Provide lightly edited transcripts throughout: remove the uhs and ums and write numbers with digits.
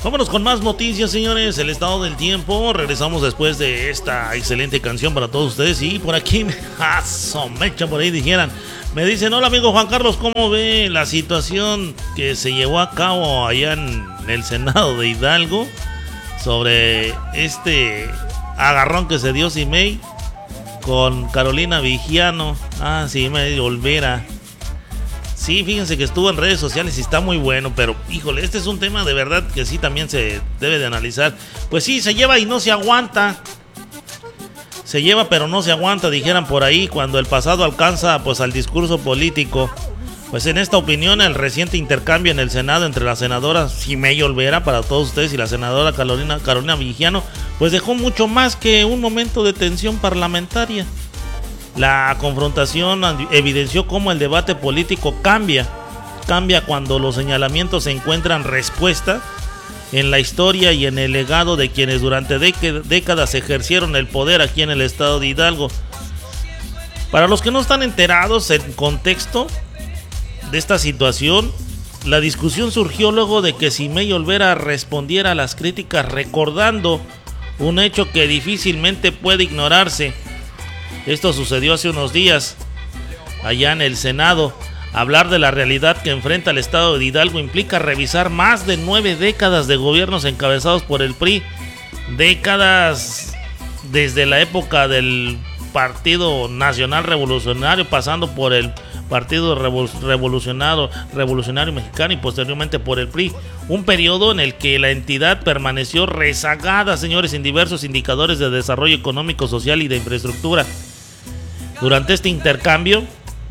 Vámonos con más noticias, señores. El estado del tiempo. Regresamos después de esta excelente canción para todos ustedes. Y por aquí me echan por ahí, dijeran. Me dicen, hola amigo Juan Carlos, ¿cómo ve la situación que se llevó a cabo allá en el Senado de Hidalgo sobre este agarrón que se dio Simei con Carolina Vigiano? Simei Olvera. Sí, fíjense que estuvo en redes sociales y está muy bueno, pero híjole, este es un tema de verdad que sí también se debe de analizar. Pues sí, se lleva y no se aguanta. Se lleva pero no se aguanta, dijeran por ahí, cuando el pasado alcanza pues al discurso político. Pues en esta opinión, el reciente intercambio en el Senado entre la senadora Simei Olvera, para todos ustedes, y la senadora Carolina Vigiano, pues dejó mucho más que un momento de tensión parlamentaria. La confrontación evidenció cómo el debate político cambia cuando los señalamientos encuentran respuesta en la historia y en el legado de quienes durante décadas ejercieron el poder aquí en el estado de Hidalgo. Para los que no están enterados en contexto de esta situación, la discusión surgió luego de que Simei Olvera respondiera a las críticas recordando un hecho que difícilmente puede ignorarse. Esto sucedió hace unos días allá en el Senado. Hablar de la realidad que enfrenta el estado de Hidalgo implica revisar más de 9 décadas de gobiernos encabezados por el PRI. Décadas desde la época del Partido Nacional Revolucionario, pasando por el Partido Revolucionario Mexicano y posteriormente por el PRI. Un periodo en el que la entidad permaneció rezagada, señores, en diversos indicadores de desarrollo económico, social y de infraestructura. Durante este intercambio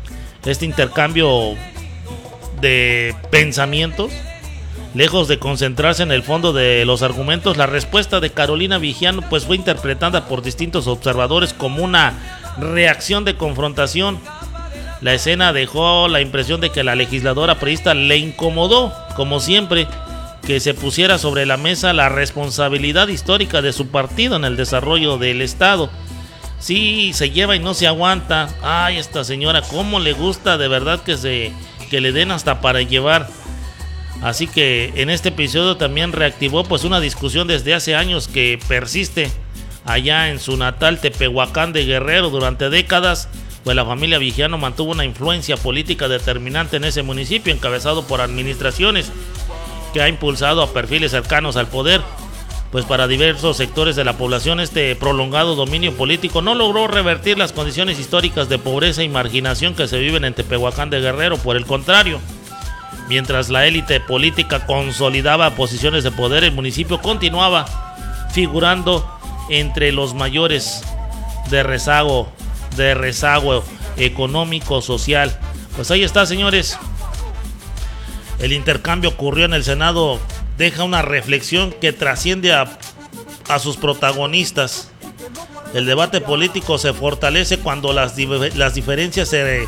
de pensamientos, lejos de concentrarse en el fondo de los argumentos, la respuesta de Carolina Vigiano pues fue interpretada por distintos observadores como una reacción de confrontación. La escena dejó la impresión de que la legisladora priista le incomodó, como siempre, que se pusiera sobre la mesa la responsabilidad histórica de su partido en el desarrollo del estado. Sí, se lleva y no se aguanta. Ay, esta señora, cómo le gusta de verdad que le den hasta para llevar. Así que en este episodio también reactivó pues una discusión desde hace años que persiste allá en su natal Tepehuacán de Guerrero. Durante décadas, pues la familia Vigiano mantuvo una influencia política determinante en ese municipio, encabezado por administraciones que ha impulsado a perfiles cercanos al poder. Pues para diversos sectores de la población, este prolongado dominio político no logró revertir las condiciones históricas de pobreza y marginación que se viven en Tepehuacán de Guerrero. Por el contrario, mientras la élite política consolidaba posiciones de poder, el municipio continuaba figurando entre los mayores de rezago económico, social. Pues ahí está, señores. El intercambio ocurrió en el Senado. Deja una reflexión que trasciende a sus protagonistas. El debate político se fortalece cuando las diferencias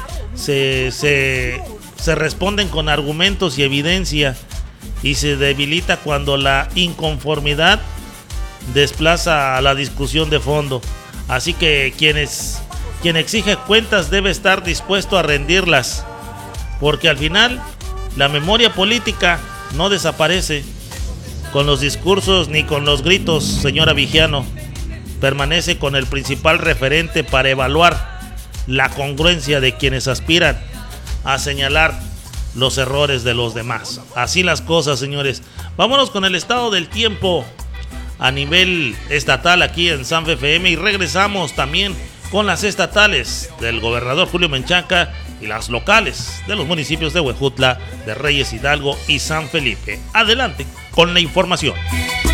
se responden con argumentos y evidencia, y se debilita cuando la inconformidad desplaza a la discusión de fondo. Así que quien exige cuentas debe estar dispuesto a rendirlas, porque al final la memoria política no desaparece con los discursos ni con los gritos, señora Vigiano. Permanece con el principal referente para evaluar la congruencia de quienes aspiran a señalar los errores de los demás. Así las cosas, señores. Vámonos con el estado del tiempo a nivel estatal aquí en Sanfe FM, y regresamos también con las estatales del gobernador Julio Menchaca y las locales de los municipios de Huejutla, de Reyes, Hidalgo y San Felipe. Adelante con la información.